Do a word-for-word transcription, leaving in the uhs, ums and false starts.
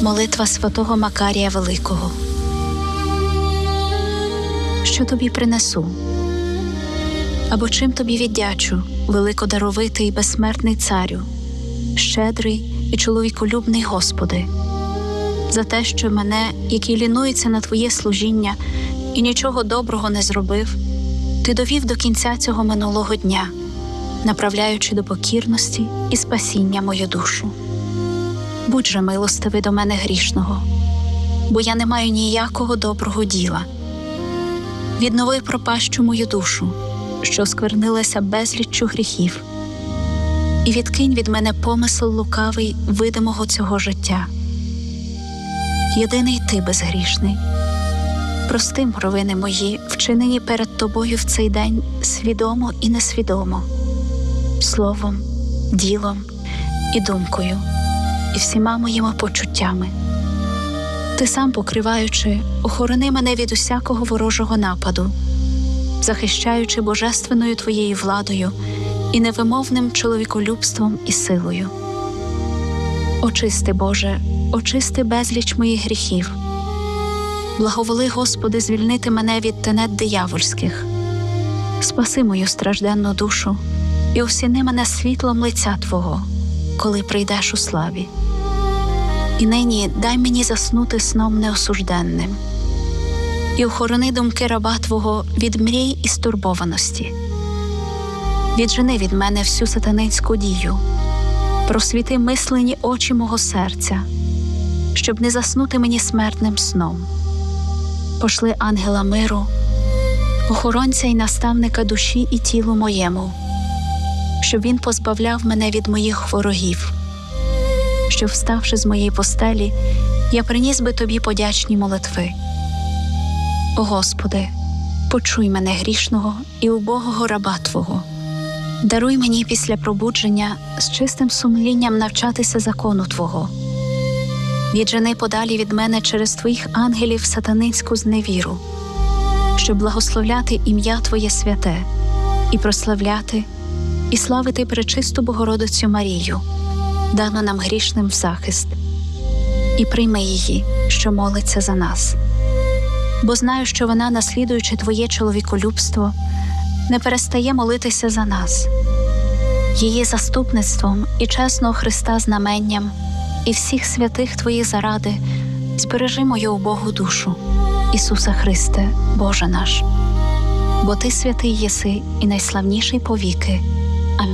Молитва святого Макарія Великого. Що тобі принесу? Або чим тобі віддячу, великодаровитий і безсмертний царю, щедрий і чоловіколюбний Господи, за те, що мене, який лінується на Твоє служіння і нічого доброго не зробив, Ти довів до кінця цього минулого дня, направляючи до покірності і спасіння мою душу. Будь же милостивий до мене грішного, бо я не маю ніякого доброго діла. Віднови пропащу мою душу, що осквернилася безліччю гріхів, і відкинь від мене помисел лукавий видимого цього життя. Єдиний Ти безгрішний. Прости провини мої, вчинені перед Тобою в цей день свідомо і несвідомо, словом, ділом і думкою, і всіма моїми почуттями. Ти сам, покриваючи, охорони мене від усякого ворожого нападу, захищаючи божественною Твоєю владою і невимовним чоловіколюбством і силою. Очисти, Боже, очисти безліч моїх гріхів. Благоволи, Господи, звільнити мене від тенет диявольських. Спаси мою стражденну душу і осіни мене світлом лиця Твого, коли прийдеш у славі. І нині дай мені заснути сном неосужденним. І охорони думки раба Твого від мрій і стурбованості. Віджени від мене всю сатанинську дію. Просвіти мислені очі мого серця, щоб не заснути мені смертним сном. Пошли ангела миру, охоронця й наставника душі і тілу моєму, щоб він позбавляв мене від моїх ворогів, щоб, вставши з моєї постелі, я приніс би Тобі подячні молитви. О Господи, почуй мене грішного і убогого раба Твого. Даруй мені після пробудження з чистим сумлінням навчатися закону Твого. Віджени подалі від мене через Твоїх ангелів сатанинську зневіру, щоб благословляти ім'я Твоє святе і прославляти, і славити пречисту Богородицю Марію, дану нам грішним в захист. І прийми її, що молиться за нас. Бо знаю, що вона, наслідуючи Твоє чоловіколюбство, не перестає молитися за нас. Її заступництвом і чесного Христа знаменням і всіх святих Твоїх заради збережи мою убогу душу, Ісусе Христе, Боже наш. Бо Ти святий єси і найславніший повіки.